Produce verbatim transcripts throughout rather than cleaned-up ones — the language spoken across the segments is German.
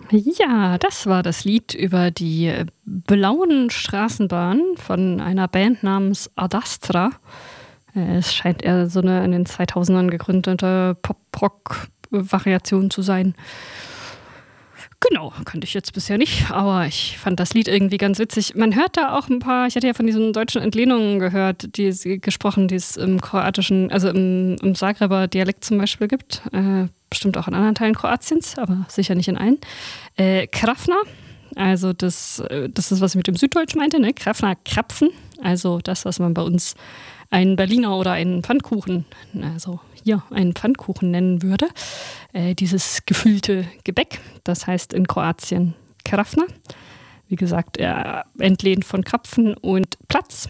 Ja, das war das Lied über die blauen Straßenbahnen von einer Band namens Adastra. Äh, es scheint eher so eine in den zweitausendern gegründete Pop-Rock-Variation zu sein. Genau, kannte ich jetzt bisher nicht, aber ich fand das Lied irgendwie ganz witzig. Man hört da auch ein paar, ich hatte ja von diesen deutschen Entlehnungen gehört, die es gesprochen, die es im kroatischen, also im, im Zagreber Dialekt zum Beispiel gibt. Äh, bestimmt auch in anderen Teilen Kroatiens, aber sicher nicht in allen. Äh, Krafna, also das, das ist, was ich mit dem Süddeutsch meinte, ne? Krafna, Krapfen, also das, was man bei uns einen Berliner oder einen Pfannkuchen, also hier einen Pfannkuchen nennen würde. Äh, dieses gefüllte Gebäck, das heißt in Kroatien Krafna. Wie gesagt, äh, entlehnt von Krapfen und Platz.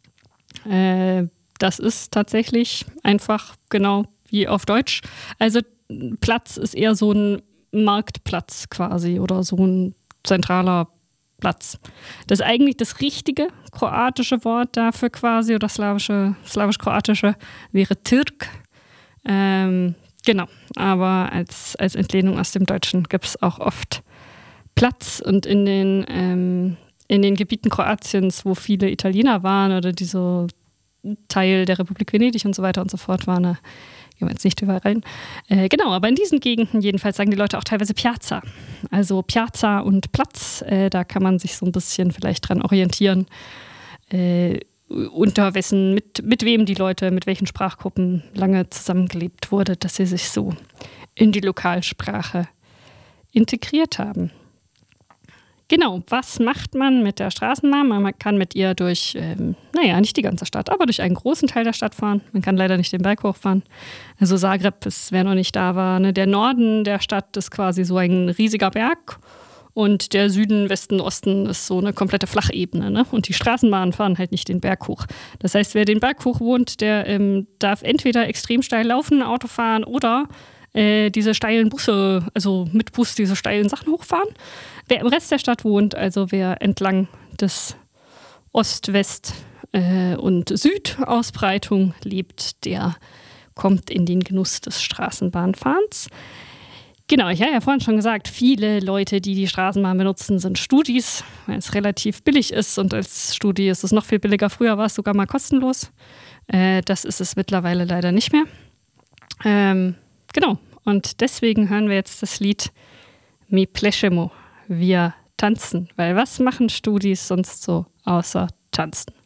Äh, das ist tatsächlich einfach genau wie auf Deutsch. Also Platz ist eher so ein Marktplatz quasi oder so ein zentraler Platz. Das ist eigentlich das richtige kroatische Wort dafür quasi oder slawische, slawisch-kroatische wäre Türk. Ähm, genau, aber als, als Entlehnung aus dem Deutschen gibt es auch oft Platz und in den, ähm, in den Gebieten Kroatiens, wo viele Italiener waren oder die so Teil der Republik Venedig und so weiter und so fort waren, da gehen wir jetzt nicht überall rein. Äh, genau, aber in diesen Gegenden jedenfalls sagen die Leute auch teilweise Piazza. Also Piazza und Platz, äh, da kann man sich so ein bisschen vielleicht dran orientieren, äh, unter wessen, mit, mit wem die Leute, mit welchen Sprachgruppen lange zusammengelebt wurde, dass sie sich so in die Lokalsprache integriert haben. Genau, was macht man mit der Straßenbahn? Man kann mit ihr durch, ähm, naja, nicht die ganze Stadt, aber durch einen großen Teil der Stadt fahren. Man kann leider nicht den Berg hochfahren. Also Zagreb ist, wer noch nicht da war, ne, der Norden der Stadt ist quasi so ein riesiger Berg und der Süden, Westen, Osten ist so eine komplette Flachebene. Ne? Und die Straßenbahnen fahren halt nicht den Berg hoch. Das heißt, wer den Berg hoch wohnt, der ähm, darf entweder extrem steil laufen, Auto fahren oder äh, diese steilen Busse, also mit Bus diese steilen Sachen hochfahren. Wer im Rest der Stadt wohnt, also wer entlang des Ost-West- äh, und Südausbreitung lebt, der kommt in den Genuss des Straßenbahnfahrens. Genau, ich habe ja vorhin schon gesagt, viele Leute, die die Straßenbahn benutzen, sind Studis, weil es relativ billig ist und als Studi ist es noch viel billiger. Früher war es sogar mal kostenlos. Äh, das ist es mittlerweile leider nicht mehr. Ähm, genau, und deswegen hören wir jetzt das Lied Mi pleschemo. Wir tanzen, weil was machen Studis sonst so außer tanzen?